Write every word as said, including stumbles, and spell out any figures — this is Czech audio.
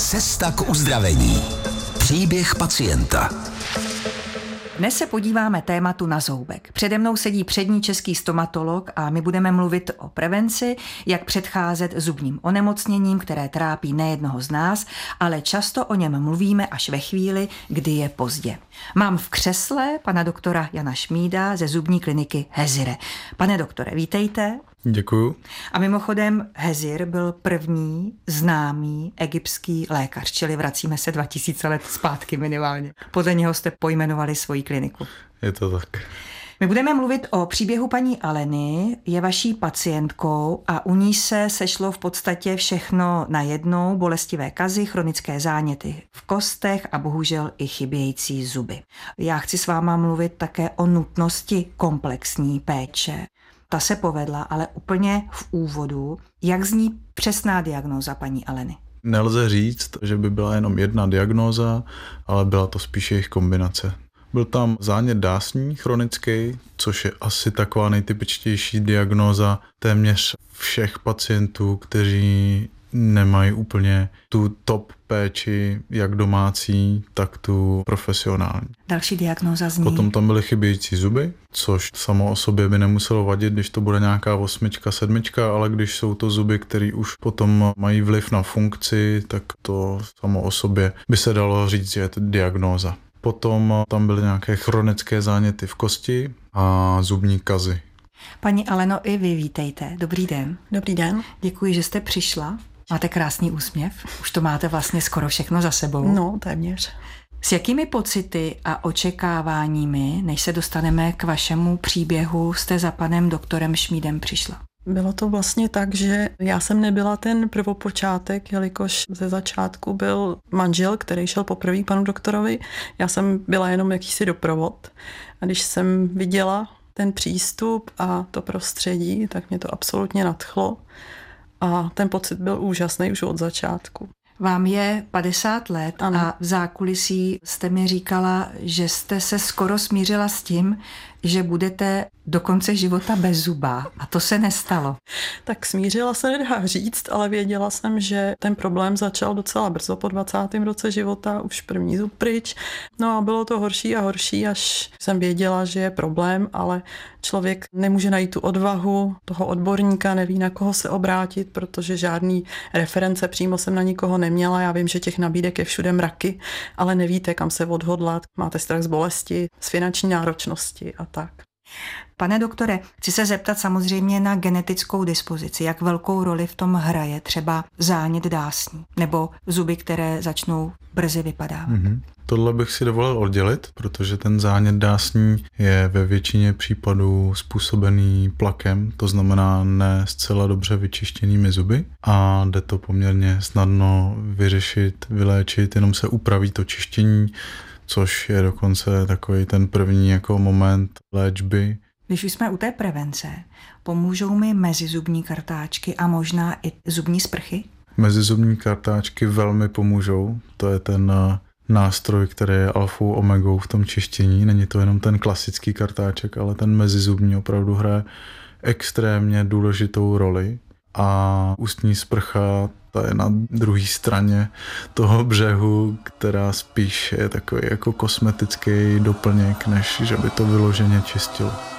Cesta k uzdravení. Příběh pacienta. Dnes se podíváme tématu na zoubek. Přede mnou sedí přední český stomatolog a my budeme mluvit o prevenci, jak předcházet zubním onemocněním, které trápí nejednoho z nás, ale často o něm mluvíme až ve chvíli, kdy je pozdě. Mám v křesle pana doktora Jana Šmída ze zubní kliniky Hezire. Pane doktore, vítejte. Děkuju. A mimochodem Hezir byl první známý egyptský lékař, čili vracíme se dva tisíce let zpátky minimálně. Podle něho jste pojmenovali svoji kliniku. Je to tak. My budeme mluvit o příběhu paní Aleny, je vaší pacientkou a u ní se sešlo v podstatě všechno najednou, bolestivé kazy, chronické záněty v kostech a bohužel i chybějící zuby. Já chci s váma mluvit také o nutnosti komplexní péče. Ta se povedla, ale úplně v úvodu. Jak zní přesná diagnóza paní Aleny? Nelze říct, že by byla jenom jedna diagnóza, ale byla to spíše jejich kombinace. Byl tam zánět dásní chronický, což je asi taková nejtypičtější diagnóza téměř všech pacientů, kteří nemají úplně tu top péči, jak domácí, tak tu profesionální. Další diagnóza zní? Potom tam byly chybějící zuby, což samo o sobě by nemuselo vadit, když to bude nějaká osmička, sedmička, ale když jsou to zuby, které už potom mají vliv na funkci, tak to samo o sobě by se dalo říct, že je to diagnóza. Potom tam byly nějaké chronické záněty v kosti a zubní kazy. Paní Aleno, i vy vítejte. Dobrý den. Dobrý den. Děkuji, že jste přišla. Máte krásný úsměv. Už to máte vlastně skoro všechno za sebou. No, téměř. S jakými pocity a očekáváními, než se dostaneme k vašemu příběhu, jste za panem doktorem Šmídem přišla? Bylo to vlastně tak, že já jsem nebyla ten prvopočátek, jelikož ze začátku byl manžel, který šel poprvé panu doktorovi. Já jsem byla jenom jakýsi doprovod. A když jsem viděla ten přístup a to prostředí, tak mě to absolutně nadchlo. A ten pocit byl úžasný už od začátku. Vám je padesát let ano. A v zákulisí jste mi říkala, že jste se skoro smířila s tím, že budete do konce života bez zuba. A to se nestalo. Tak smířila se nedá říct, ale věděla jsem, že ten problém začal docela brzo po dvacátém roce života, už první zub pryč. No a bylo to horší a horší, až jsem věděla, že je problém, ale člověk nemůže najít tu odvahu toho odborníka, neví, na koho se obrátit, protože žádný reference přímo jsem na nikoho neměla. Já vím, že těch nabídek je všude mraky, ale nevíte, kam se odhodlat. Máte strach z bolesti, z finanční náročnosti a tak. Pane doktore, chci se zeptat samozřejmě na genetickou dispozici. Jak velkou roli v tom hraje třeba zánět dásní nebo zuby, které začnou brzy vypadávat? Mm-hmm. Tohle bych si dovolil oddělit, protože ten zánět dásní je ve většině případů způsobený plakem, to znamená ne zcela dobře vyčištěnými zuby a jde to poměrně snadno vyřešit, vyléčit, jenom se upraví to čištění, což je dokonce takový ten první jako moment léčby. Když už jsme u té prevence, pomůžou mi mezizubní kartáčky a možná i zubní sprchy? Mezizubní kartáčky velmi pomůžou, to je ten nástroj, který je alfou omegou v tom čištění. Není to jenom ten klasický kartáček, ale ten mezizubní opravdu hraje extrémně důležitou roli. A ústní sprcha, ta je na druhé straně toho břehu, která spíš je takový jako kosmetický doplněk, než že by to vyloženě čistilo.